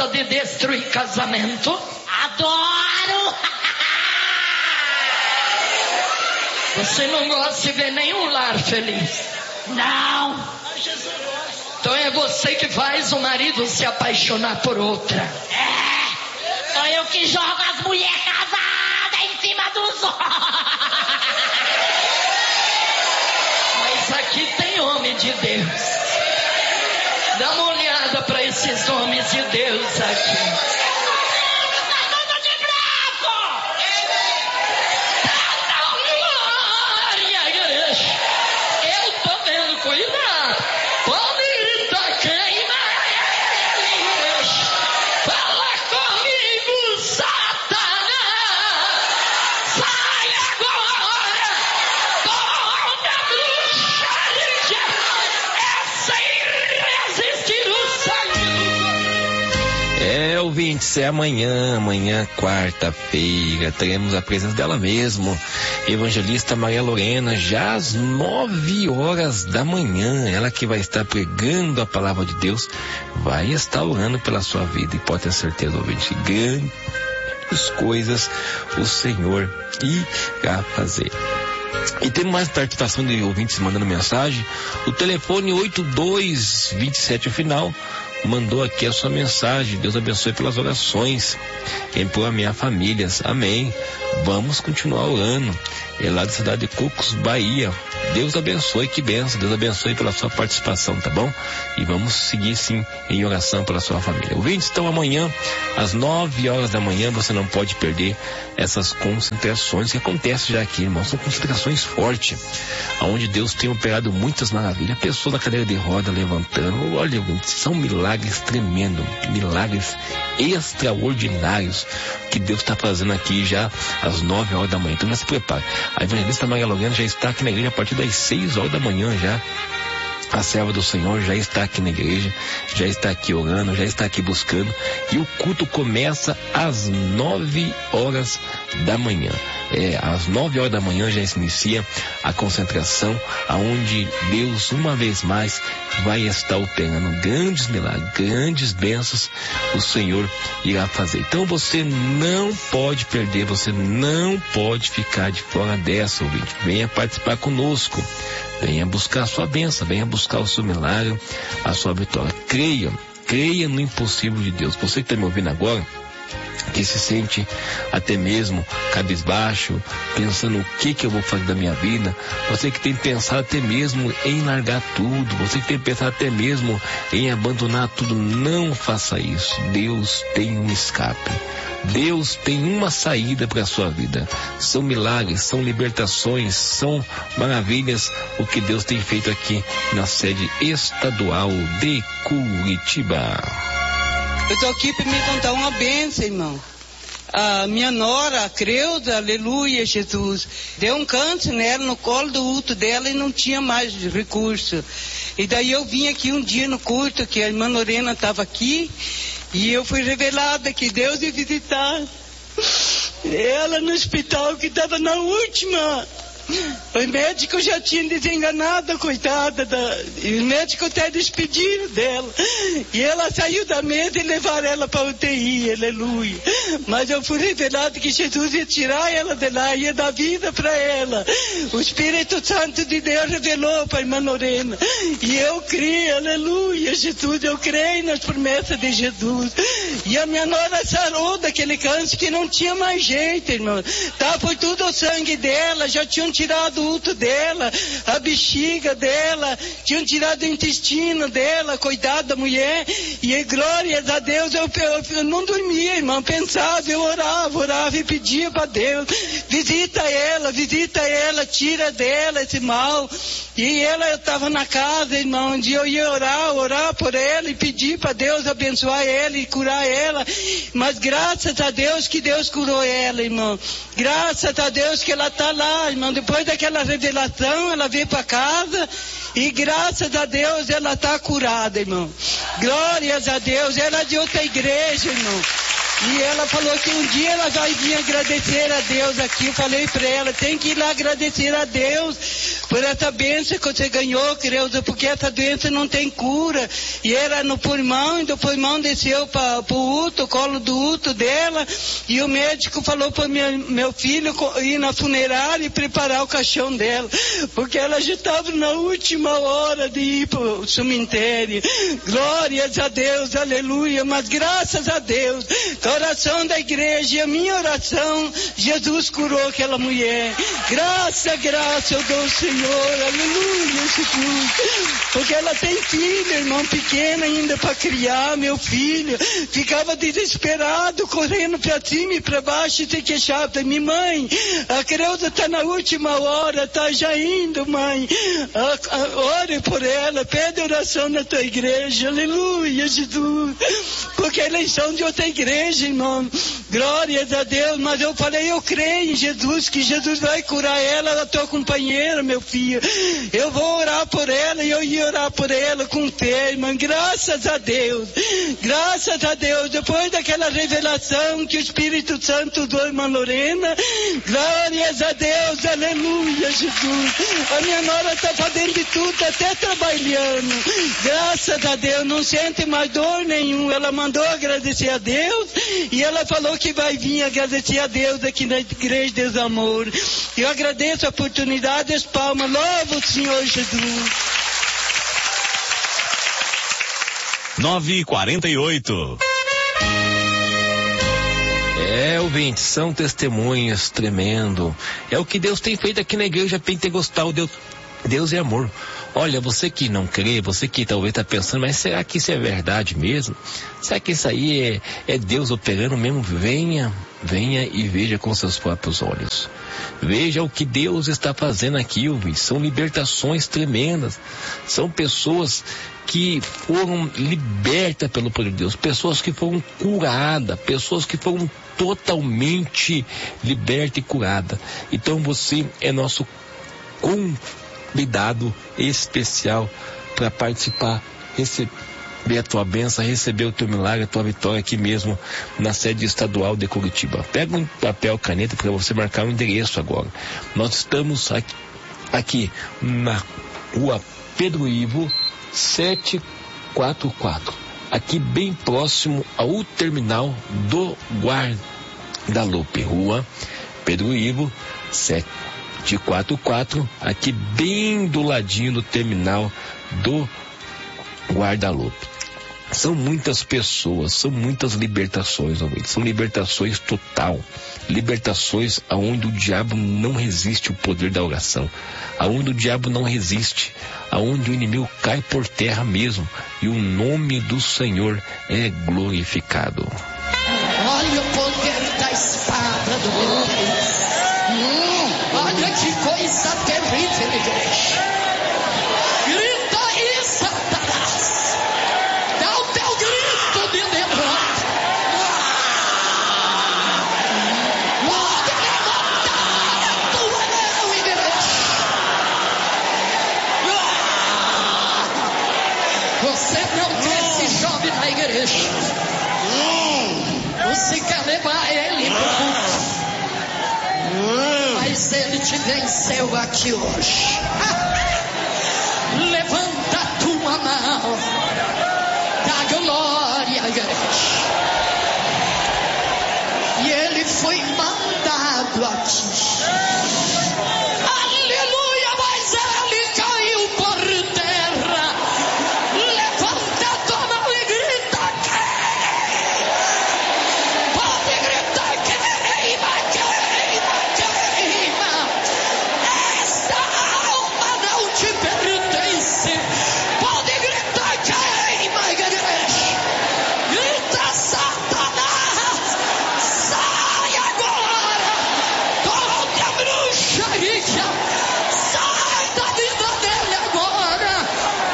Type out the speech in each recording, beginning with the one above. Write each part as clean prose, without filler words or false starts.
gosta de destruir casamento? Adoro! Você não gosta de ver nenhum lar feliz? Não! Então é você que faz o marido se apaixonar por outra. Sou eu que jogo as mulheres casadas em cima dos homens. Mas aqui tem homem de Deus. Dá uma olhada para esses homens de Deus aqui. Ouvintes, é amanhã, quarta-feira, teremos a presença dela mesmo, evangelista Maria Lorena, já às 9 horas da manhã, ela que vai estar pregando a palavra de Deus, vai estar orando pela sua vida, e pode ter certeza, ouvinte, grandes coisas o Senhor irá fazer. E tem mais participação de ouvintes mandando mensagem. O telefone 8227 final mandou aqui a sua mensagem. Deus abençoe pelas orações por a minha família. Amém. Vamos continuar orando. É lá da cidade de Cocos, Bahia. Deus abençoe, que benção. Deus abençoe pela sua participação, tá bom? E vamos seguir sim em oração pela sua família. Ouvintes, então amanhã às 9 horas da manhã você não pode perder essas concentrações que acontecem já aqui, irmãos. São concentrações fortes, onde Deus tem operado muitas maravilhas. Pessoas na cadeira de roda levantando. Olha, são milagres tremendos, milagres extraordinários que Deus está fazendo aqui já às 9 horas da manhã. Então já se prepare. A evangelista Maria Lorena já está aqui na igreja a partir das 6 horas da manhã já. A serva do Senhor já está aqui na igreja, já está aqui orando, já está aqui buscando, e o culto começa às 9 horas da manhã. Às 9 horas da manhã já se inicia a concentração, aonde Deus uma vez mais vai estar operando grandes milagres, grandes bênçãos o Senhor irá fazer. Então você não pode perder, você não pode ficar de fora dessa, ouvinte. Venha participar conosco. Venha buscar a sua bênção, venha buscar o seu milagre, a sua vitória. Creia no impossível de Deus. Você que está me ouvindo agora, que se sente até mesmo cabisbaixo, pensando o que eu vou fazer da minha vida, você que tem pensado até mesmo em largar tudo, você que tem pensado até mesmo em abandonar tudo, não faça isso. Deus tem um escape. Deus tem uma saída para a sua vida. São milagres, são libertações, são maravilhas o que Deus tem feito aqui na sede estadual de Curitiba. Eu estou aqui para me contar uma bênção, irmão. A minha nora, a Creuza, aleluia, Jesus, deu um câncer nela, no colo do útero dela, e não tinha mais recurso. E daí eu vim aqui um dia no culto, que a irmã Lorena estava aqui, e eu fui revelada que Deus ia visitar ela no hospital, que estava na última. O médico já tinha desenganado a coitada e o médico até despediram dela, e ela saiu da mesa e levaram ela para a UTI, aleluia. Mas eu fui revelado que Jesus ia tirar ela de lá, ia dar vida para ela. O Espírito Santo de Deus revelou para a irmã Lorena, e eu creio, aleluia, Jesus, eu creio nas promessas de Jesus. E a minha nora sarou daquele câncer que não tinha mais jeito, irmão. Foi tudo o sangue dela, já tinham tirado o útero dela, a bexiga dela, tinham tirado o intestino dela, coitada da mulher. E glórias a Deus, eu não dormia, irmão, pensava, eu orava e pedia para Deus, visita ela, tira dela esse mal. E ela estava na casa, irmão, um dia eu ia orar por ela e pedir para Deus abençoar ela e curar ela. Mas graças a Deus que Deus curou ela, irmão. Graças a Deus que ela está lá, irmão. Depois daquela revelação, ela veio para casa e graças a Deus ela está curada, irmão. Glórias a Deus. Ela é de outra igreja, irmão. E ela falou que um dia ela vai vir agradecer a Deus aqui. Eu falei para ela, tem que ir lá agradecer a Deus, por essa bênção que você ganhou, Creuza, porque essa doença não tem cura. E era no pulmão, e do pulmão desceu para o útero, o colo do útero dela, e o médico falou para meu filho ir na funerária e preparar o caixão dela, porque ela já estava na última hora de ir para o cemitério. Glórias a Deus, aleluia, mas graças a Deus, com a oração da igreja e a minha oração, Jesus curou aquela mulher. Graça eu dou ao Senhor, aleluia, Jesus, porque ela tem filho, irmão, pequeno ainda para criar. Meu filho ficava desesperado, correndo para cima e para baixo e se queixava. Minha mãe, a Creuza está na última hora, está já indo, mãe. Ore por ela, pede oração na tua igreja, aleluia, Jesus, porque a eleição de outra igreja, irmão, glórias a Deus. Mas eu falei, eu creio em Jesus, que Jesus vai curar ela, a tua companheira, meu filho. Eu vou orar por ela, e eu ia orar por ela com fé, irmão. Graças a Deus, depois daquela revelação que o Espírito Santo deu, irmã Lorena, glórias a Deus, aleluia, Jesus. A minha nora está fazendo de tudo, até trabalhando, graças a Deus, não sente mais dor nenhuma. Ela mandou agradecer a Deus, e ela falou que vai vir agradecer a Deus aqui na Igreja Deus Amor. Eu agradeço a oportunidade, as palmas, louvo o Senhor Jesus. 9h48. Ouvintes, são testemunhas tremendo. É o que Deus tem feito aqui na Igreja Pentecostal. Deus é amor. Olha, você que não crê, você que talvez está pensando, mas será que isso é verdade mesmo? Será que isso aí é Deus operando mesmo? Venha e veja com seus próprios olhos. Veja o que Deus está fazendo aqui, ouvintes. São libertações tremendas. São pessoas que foram libertas pelo poder de Deus, pessoas que foram curadas, pessoas que foram totalmente libertas e curadas. Então você é nosso convidado especial para participar, receber a tua bênção, receber o teu milagre, a tua vitória aqui mesmo na sede estadual de Curitiba. Pega um papel, caneta para você marcar o endereço agora. Nós estamos aqui na rua Pedro Ivo 744, aqui bem próximo ao terminal do Guarda-Lupe, rua Pedro Ivo 744, aqui bem do ladinho do terminal do Guarda-Lupe. São muitas pessoas, são muitas libertações, são libertações total, libertações aonde o diabo não resiste o poder da oração, aonde o diabo não resiste, aonde o inimigo cai por terra mesmo, e o nome do Senhor é glorificado. Olha o poder da espada do meu Deus. Olha que coisa terrível, igreja. Grita aí, Satanás. Dá o teu grito de derrota. Pode levantar a tua mão, igreja. Você não quer esse jovem na igreja. Você quer levar ele pro culto. Mas ele te venceu aqui hoje. Levanta a tua mão. Dá glória, igreja. E ele foi mandado aqui. Aleluia, mas ele caiu por terra. Levanta a tua mão e grita: quem? Pode gritar: queima, queima, queima. Esta alma não te pertence. Pode gritar: queima, igreja. Grita: Satanás, sai agora. Toda bruxaria, sai da vida dele agora.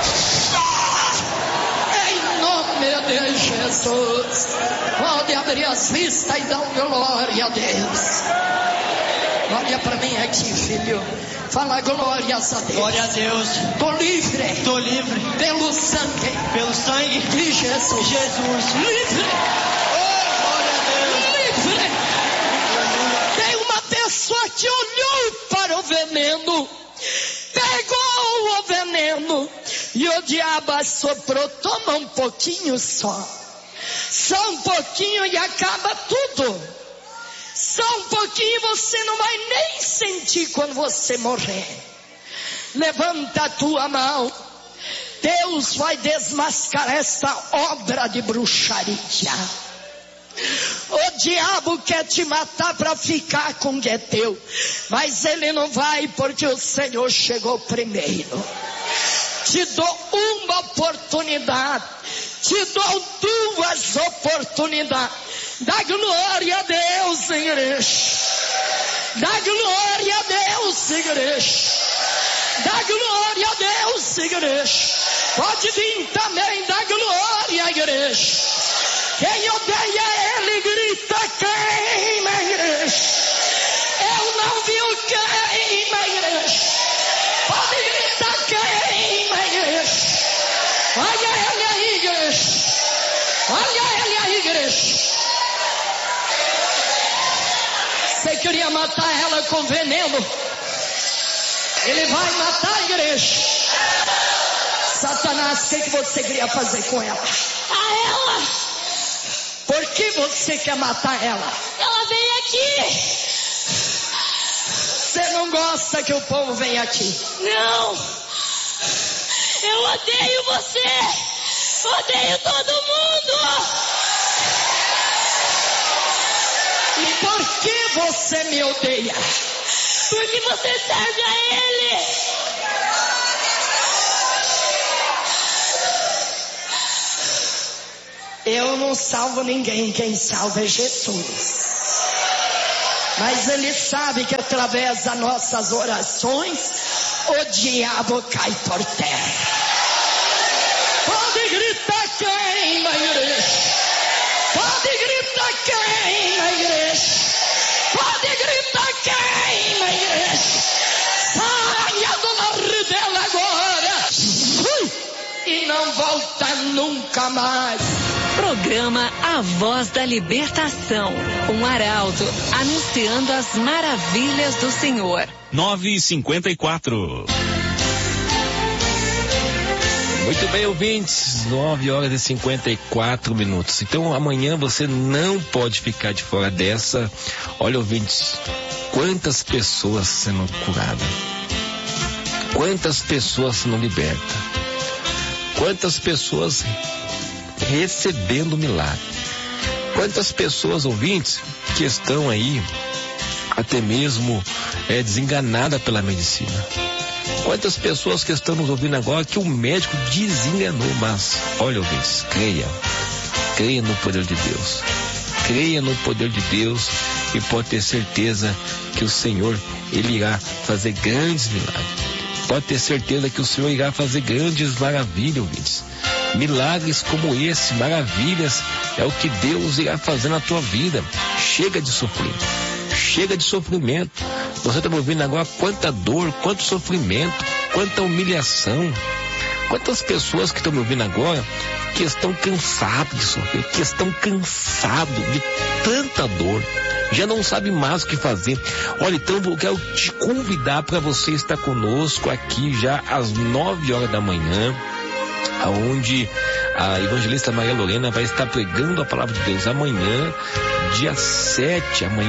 Em nome de Jesus. Pode abrir as vistas e dar glória a Deus. Olha para mim aqui, filho. Fala glórias a Deus. Glória a Deus. Tô livre. Estou livre Pelo sangue pelo sangue de Jesus. Jesus. Livre. Oh, glória a Deus. Livre. Tem uma pessoa que olhou para o veneno. Tem veneno e o diabo assoprou. Toma um pouquinho só. Só um pouquinho e acaba tudo. Só um pouquinho você não vai nem sentir quando você morrer. Levanta a tua mão. Deus vai desmascarar esta obra de bruxaria. O diabo quer te matar para ficar com o que é teu, mas ele não vai, porque o Senhor chegou primeiro. Te dou uma oportunidade, te dou 2 oportunidades. Dá glória a Deus, igreja. Dá glória a Deus, igreja. Dá glória a Deus, igreja. Pode vir também, dá glória, igreja. Quem odeia ele grita queima, igreja. Eu não vi o queima, igreja. Pode gritar queima, igreja. Olha ele aí, igreja. Olha ele aí, igreja. Você queria matar ela com veneno? Ele vai matar a igreja. Satanás, o que você queria fazer com ela? A ela! Por que você quer matar ela? Ela veio aqui! Você não gosta que o povo venha aqui? Não! Eu odeio você! Odeio todo mundo! E por que você me odeia? Porque você serve a Ele! Eu não salvo ninguém, quem salva é Jesus. Mas Ele sabe que através das nossas orações, o diabo cai por terra. Pode gritar queima, igreja. Pode gritar queima, igreja. Pode gritar queima, igreja. Saia do lar dela agora. E não volta nunca mais. Programa A Voz da Libertação. Um arauto anunciando as maravilhas do Senhor. 9h54. Muito bem, ouvintes, 9h54. Então amanhã você não pode ficar de fora dessa. Olha, ouvintes, quantas pessoas sendo curadas, quantas pessoas sendo libertas, quantas pessoas recebendo milagre, quantas pessoas, ouvintes, que estão aí até mesmo desenganadas pela medicina. Quantas pessoas que estão nos ouvindo agora que o médico desenganou, mas olha, ouvintes, creia no poder de Deus, creia no poder de Deus e pode ter certeza que o Senhor, Ele irá fazer grandes milagres. Pode ter certeza que o Senhor irá fazer grandes maravilhas, ouvintes. Milagres como esse, maravilhas, é o que Deus irá fazer na tua vida. Chega de sofrer, chega de sofrimento. Você está me ouvindo agora, quanta dor, quanto sofrimento, quanta humilhação. Quantas pessoas que estão me ouvindo agora que estão cansadas de sofrer, que estão cansados de tanta dor, já não sabem mais o que fazer. Olha, então eu quero te convidar para você estar conosco aqui já às 9h da manhã, aonde a evangelista Maria Lorena vai estar pregando a palavra de Deus amanhã, dia 7,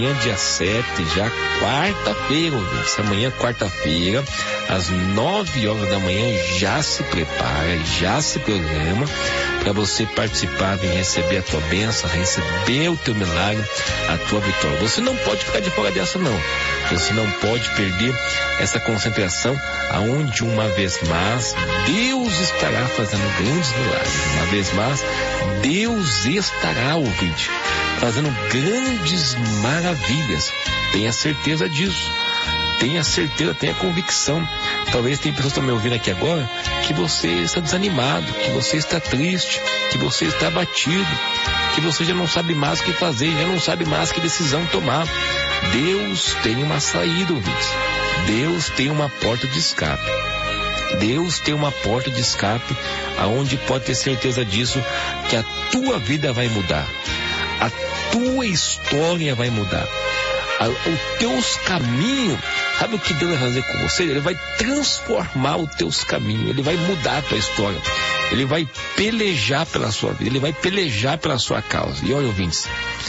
já quarta-feira, ouvintes. Amanhã, quarta-feira, às 9h da manhã, já se prepara, já se programa para você participar, vir receber a tua bênção, receber o teu milagre, a tua vitória. Você não pode ficar de fora dessa, não. Você não pode perder essa concentração, aonde uma vez mais Deus estará fazendo grandes milagres. Uma vez mais Deus estará, ouvinte, fazendo grandes maravilhas. Tenha certeza disso. Tenha certeza, tenha convicção. Talvez tem pessoas que estão me ouvindo aqui agora que você está desanimado, que você está triste, que você está abatido, que você já não sabe mais o que fazer, já não sabe mais que decisão tomar. Deus tem uma saída, ouvintes. Deus tem uma porta de escape. Deus tem uma porta de escape aonde pode ter certeza disso, que a tua vida vai mudar. A tua história vai mudar. os teus caminhos. Sabe o que Deus vai fazer com você? Ele vai transformar os teus caminhos, ele vai mudar a tua história, ele vai pelejar pela sua vida, ele vai pelejar pela sua causa. E olha, ouvintes,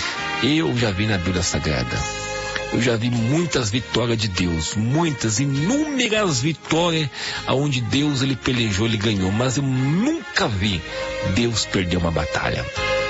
eu já vi na Bíblia Sagrada, eu já vi muitas vitórias de Deus, muitas, inúmeras vitórias aonde Deus ele pelejou, ele ganhou, mas eu nunca vi Deus perder uma batalha.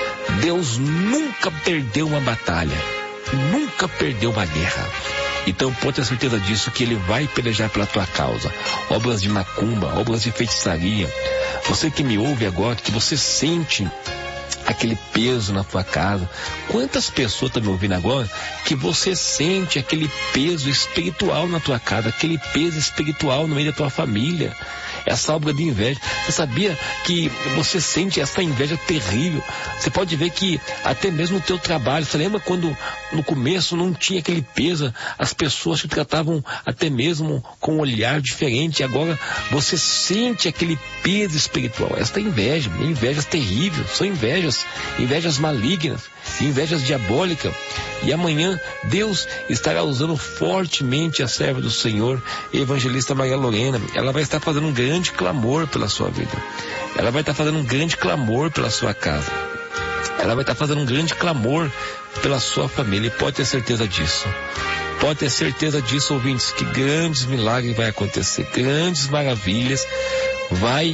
Deus nunca perdeu uma batalha, nunca perdeu uma guerra. Então pode ter certeza disso, que ele vai pelejar pela tua causa. Obras de macumba, obras de feitiçaria. Você que me ouve agora, que você sente aquele peso na tua casa. Quantas pessoas estão me ouvindo agora que você sente aquele peso espiritual na tua casa, aquele peso espiritual no meio da tua família? Essa obra de inveja. Você sabia que você sente essa inveja terrível? Você pode ver que até mesmo no teu trabalho, você lembra quando no começo não tinha aquele peso, as pessoas te tratavam até mesmo com um olhar diferente, agora você sente aquele peso espiritual. Esta inveja, invejas terríveis, são invejas malignas, invejas diabólicas. E amanhã Deus estará usando fortemente a serva do Senhor, evangelista Maria Lorena. Ela vai estar fazendo um grande clamor pela sua vida. Ela vai estar fazendo um grande clamor pela sua casa. Ela vai estar fazendo um grande clamor pela sua família. E pode ter certeza disso. Pode ter certeza disso, ouvintes, que grandes milagres vai acontecer, grandes maravilhas vai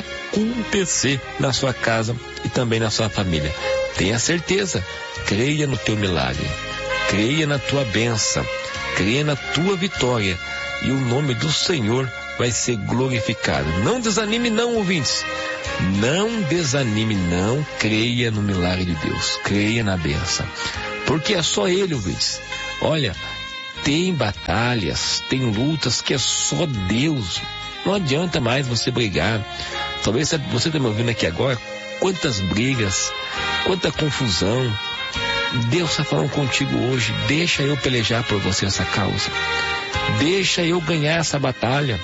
acontecer na sua casa e também na sua família. Tenha certeza, creia no teu milagre, creia na tua bênção, creia na tua vitória, e o nome do Senhor vai ser glorificado. Não desanime não, ouvintes, não desanime não, creia no milagre de Deus, creia na bênção, porque é só Ele, ouvintes. Olha, tem batalhas, tem lutas que é só Deus. Não adianta mais você brigar. Talvez você está me ouvindo aqui agora, quantas brigas, quanta confusão. Deus está falando contigo hoje, deixa eu pelejar por você essa causa, deixa eu ganhar essa batalha.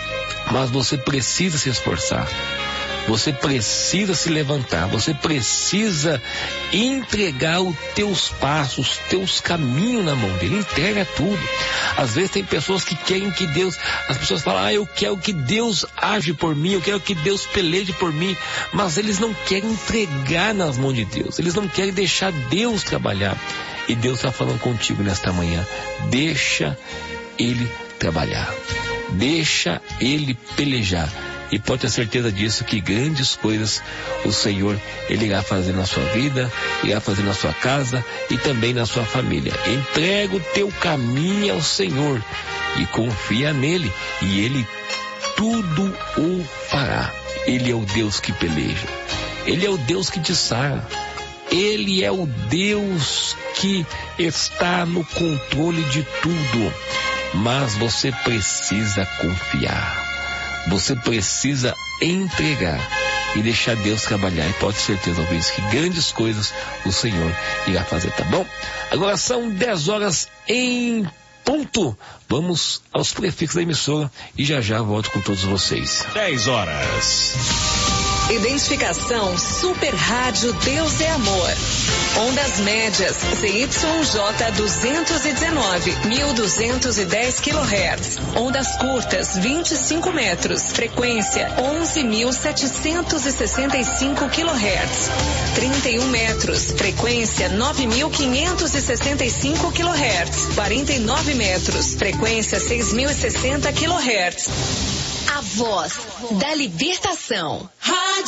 Mas você precisa se esforçar, você precisa se levantar, você precisa entregar os teus passos, os teus caminhos na mão dele. Entrega tudo. Às vezes tem pessoas que querem que Deus, as pessoas falam, eu quero que Deus age por mim, eu quero que Deus peleje por mim, mas eles não querem entregar nas mãos de Deus, eles não querem deixar Deus trabalhar. E Deus está falando contigo nesta manhã, deixa Ele trabalhar, deixa Ele pelejar. E pode ter certeza disso, que grandes coisas o Senhor, Ele irá fazer na sua vida, irá fazer na sua casa e também na sua família. Entrega o teu caminho ao Senhor e confia nele, e Ele tudo o fará. Ele é o Deus que peleja, Ele é o Deus que te sara, Ele é o Deus que está no controle de tudo. Mas você precisa confiar. Você precisa entregar e deixar Deus trabalhar. E pode ter certeza, ouvintes, que grandes coisas o Senhor irá fazer, tá bom? Agora são 10 horas em ponto. Vamos aos prefixos da emissora e já volto com todos vocês. 10 horas. Identificação Super Rádio Deus é Amor. Ondas médias ZYJ 219, 1210 kHz. Ondas curtas 25 metros. Frequência 11.765 kHz. 31 metros. Frequência 9.565 kHz. 49 metros. Frequência 6.060 kHz. A voz da libertação.